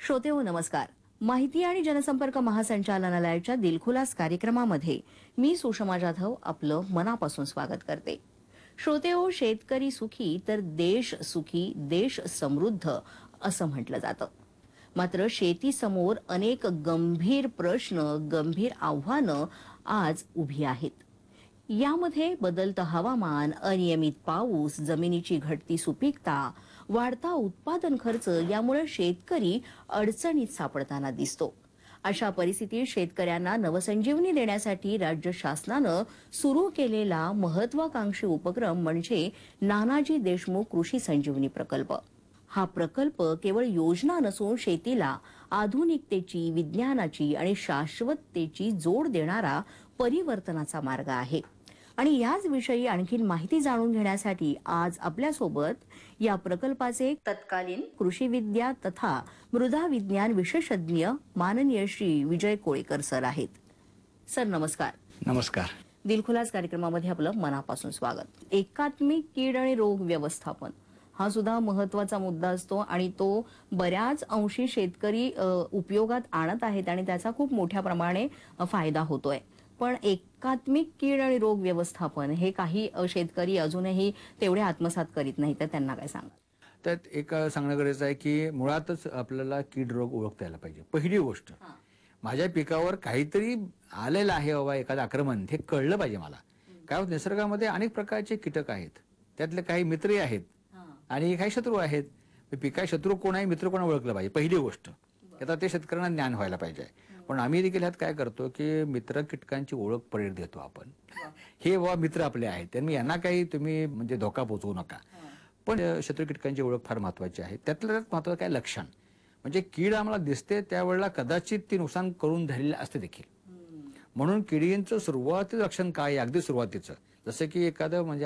श्रोतेहो नमस्कार. माहिती आणि जनसंपर्क महासंचालनालयाच्या दिलखुलास कार्यक्रमामध्ये मी सुषमा जाधव आपलं मनापासून स्वागत करते. श्रोतेहो, शेतकरी सुखी तर देश सुखी, देश समृद्ध असं म्हटलं जातं. मात्र शेतीसमोर अनेक गंभीर प्रश्न, गंभीर आव्हानं आज उभी आहेत. यामध्ये बदलतं हवामान, अनियमित पाऊस, जमिनीची घटती सुपीकता, वाढता उत्पादन खर्च यामुळे शेतकरी अडचणीत सापडताना दिसतो. अशा परिस्थितीत शेतकऱ्यांना नवसंजीवनी देण्यासाठी राज्य शासनानं सुरू केलेला महत्वाकांक्षी उपक्रम म्हणजे नानाजी देशमुख कृषी संजीवनी प्रकल्प. हा प्रकल्प केवळ योजना नसून शेतीला आधुनिकतेची, विज्ञानाची आणि शाश्वततेची जोड देणारा परिवर्तनाचा मार्ग आहे. आणि याच विषयी आणखीन माहिती जाणून घेण्यासाठी आज आपल्यासोबत या प्रकल्पाचे तत्कालीन कृषीविद्या तथा मृदा विज्ञान विशेषज्ञ माननीय श्री विजय कोळेकर सर आहेत. सर नमस्कार. नमस्कार. दिलखुलास कार्यक्रमामध्ये आपलं मनापासून स्वागत. एकात्मिक कीड आणि रोग व्यवस्थापन हा सुद्धा महत्वाचा मुद्दा असतो आणि तो बऱ्याच अंशी शेतकरी उपयोगात आणत आहेत आणि त्याचा खूप मोठ्या प्रमाणे फायदा होतोय. पण एकात्मिक कीड आणि रोग व्यवस्थापन हे काही शेतकरी अजूनही तेवढे आत्मसात करीत नाही, तर त्यांना काय सांगा? त्यात एक सांगणं गरजेचं आहे की मुळातच आपल्याला कीड रोग ओळखता यायला पाहिजे. पहिली गोष्ट, माझ्या पिकावर काहीतरी आलेलं आहे बाबा, एखादं आक्रमण, हे कळलं पाहिजे मला. काय निसर्गामध्ये अनेक प्रकारचे कीटक आहेत, त्यातले काही मित्रही आहेत आणि काही शत्रू आहेत. पिका शत्रू कोण आहे, मित्र कोण, ओळखलं पाहिजे. पहिली गोष्ट, आता ते शेतकऱ्यांना ज्ञान व्हायला पाहिजे. पण आम्ही देखील ह्यात काय करतो की मित्र कीटकांची ओळख पडेल देतो आपण. हे बाबा मित्र आपले आहेत, त्यांनी यांना काही तुम्ही म्हणजे धोका पोचवू नका. पण शत्रू कीटकांची ओळख फार महत्वाची आहे. त्यातलं महत्वाचं काय, लक्षण. म्हणजे कीड आम्हाला दिसते त्यावेळेला कदाचित ती नुकसान करून झालेलं असते देखील. म्हणून किडींचं सुरुवातीचं लक्षण काय, अगदी सुरुवातीचं, जसं की एखादं म्हणजे